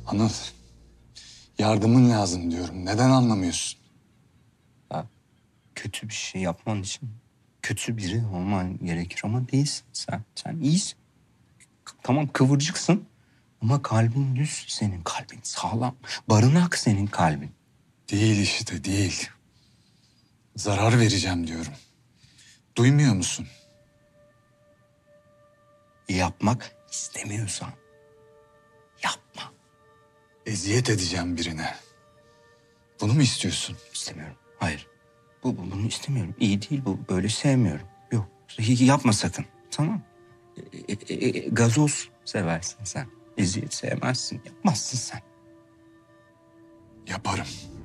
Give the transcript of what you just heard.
Anıl, yardımın lazım diyorum. Neden anlamıyorsun? Kötü bir şey yapman için kötü biri olman gerekir ama değilsin sen. Sen iyisin. Tamam, kıvırcıksın ama kalbin düz, senin kalbin sağlam. Barınak senin kalbin. Değil işte, değil. Zarar vereceğim diyorum. Duymuyor musun? Yapmak istemiyorsan yapma. Eziyet edeceğim birine. Bunu mu istiyorsun? İstemiyorum. Hayır. Bunu istemiyorum. İyi değil bu. Böyle sevmiyorum. Yok. Yapma sakın. Tamam. Gazoz seversin sen. Eziyet sevmezsin. Yapmazsın sen. Yaparım.